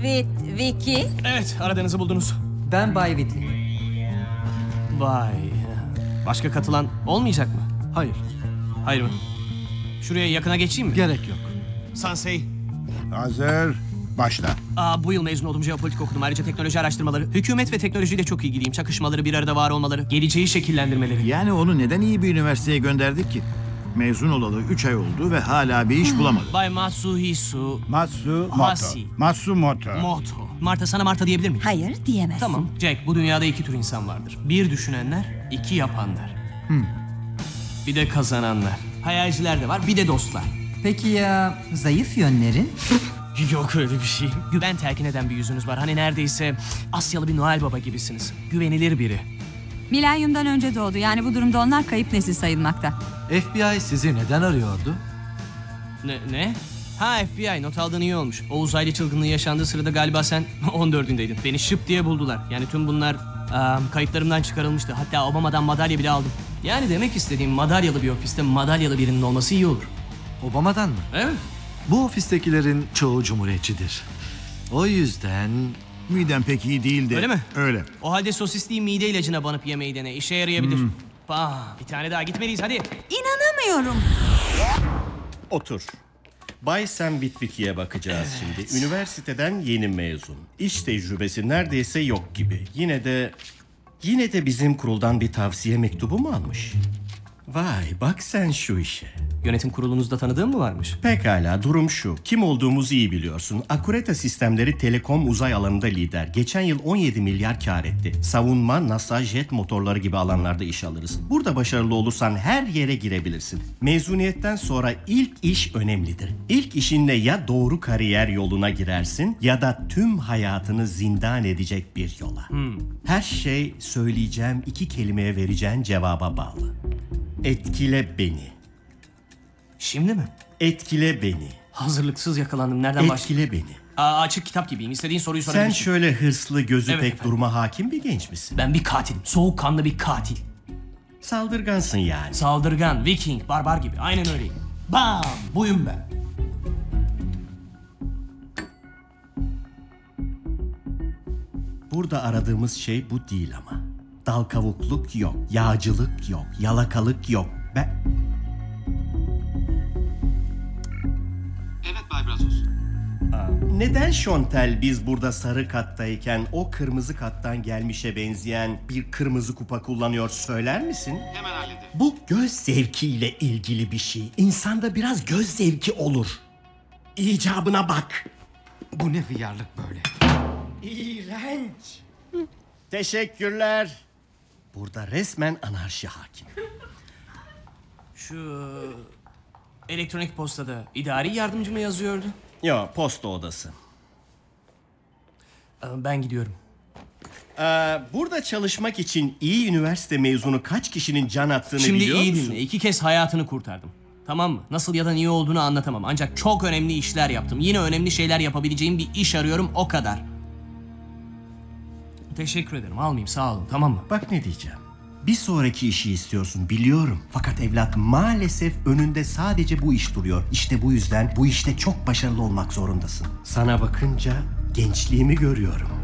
Vicky. Evet, aradığınızı buldunuz. Ben Bay Whitley. Vay. Başka katılan olmayacak mı? Hayır, Hayır mı? Şuraya yakına geçeyim mi? gerek yok. Sansei. Hazır. Başla. Bu yıl mezun oldum, jeopolitik okudum. Ayrıca teknoloji araştırmaları, hükümet ve teknolojiyle çok ilgiliyim. Çakışmaları, bir arada var olmaları, geleceği şekillendirmeleri. Yani onu neden iyi bir üniversiteye gönderdik ki? Mezun olalı 3 ay oldu ve hala bir iş bulamadı. Bay Matsuhisu Matsumoto. Matsumoto. Moto. Marta, sana Marta diyebilir miyim? Hayır diyemezsin. Tamam. Jack, bu dünyada iki tür insan vardır. Bir düşünenler, iki yapanlar. Bir de kazananlar. Hayalciler de var, bir de dostlar. Peki ya zayıf yönlerin? Yok öyle bir şey. Güven telkin eden bir yüzünüz var. Hani neredeyse Asyalı bir Noel Baba gibisiniz. Güvenilir biri. Milenyumdan önce doğdu. Yani bu durumda onlar kayıp nesil sayılmakta. FBI sizi neden arıyordu? Ne? Ha, FBI, not aldığın iyi olmuş. O uzaylı çılgınlığı yaşandığı sırada galiba sen 14'ündeydin. Beni şıp diye buldular. Yani tüm bunlar kayıtlarımdan çıkarılmıştı. Hatta Obama'dan madalya bile aldım. Yani demek istediğim, madalyalı bir ofiste madalyalı birinin olması iyi olur. Obama'dan mı? Evet. Bu ofistekilerin çoğu cumhuriyetçidir. O yüzden... Midem pek iyi değildi. Öyle mi? Öyle. O halde sosisliği mide ilacına banıp yemeyi dene. İşe yarayabilir. Bir tane daha gitmeliyiz hadi. İnanamıyorum. Otur. Bay Sam Witwicky'e bakacağız şimdi. Üniversiteden yeni mezun. İş tecrübesi neredeyse yok gibi. Yine de bizim kuruldan bir tavsiye mektubu mu almış? Vay, bak sen şu işe. Yönetim kurulunuzda tanıdığın mı varmış? Pekala, durum şu. Kim olduğumuzu iyi biliyorsun. Akureta Sistemleri telekom uzay alanında lider. Geçen yıl 17 milyar kar etti. Savunma, NASA, jet motorları gibi alanlarda iş alırız. Burada başarılı olursan her yere girebilirsin. Mezuniyetten sonra ilk iş önemlidir. İlk işinle ya doğru kariyer yoluna girersin ya da tüm hayatını zindan edecek bir yola. Her şey söyleyeceğim 2 kelimeye vereceğin cevaba bağlı. Etkile beni. Şimdi mi? Etkile beni. Hazırlıksız yakalandım. Nereden başlayayım? Etkile beni. Açık kitap gibiyim. İstediğin soruyu Sen sorabilirsin. şöyle hırslı, gözü Evet pek efendim. duruma hakim bir genç misin? Ben bir katilim. Soğukkanlı bir katil. Saldırgansın yani. Saldırgan, Viking, barbar gibi. Aynen öyleyim. Bam! Buyum ben. Burada aradığımız şey bu değil ama. Dal kavukluk yok, yağcılık yok, yalakalık yok. Evet Bay Brazos. Neden Şontel biz burada sarı kattayken o kırmızı kattan gelmişe benzeyen bir kırmızı kupa kullanıyor söyler misin? Hemen hallederim. Bu göz zevkiyle ilgili bir şey. İnsanda biraz göz zevki olur. İcabına bak. Bu ne hıyarlık böyle? İğrenç. Teşekkürler. Burada resmen anarşi hakim. Şu elektronik postada idari yardımcı mı yazıyordu? Yo, posta odası. Ben gidiyorum. Burada çalışmak için iyi üniversite mezunu kaç kişinin can attığını Şimdi biliyor iyi musun? dinle. 2 kez hayatını kurtardım. Tamam mı? Nasıl ya da niye olduğunu anlatamam. Ancak çok önemli işler yaptım. Yine önemli şeyler yapabileceğim bir iş arıyorum, o kadar. Teşekkür ederim. Almayayım, sağ olun. Tamam mı? Bak ne diyeceğim. Bir sonraki işi istiyorsun biliyorum. Fakat evlat maalesef önünde sadece bu iş duruyor. İşte bu yüzden bu işte çok başarılı olmak zorundasın. Sana bakınca gençliğimi görüyorum.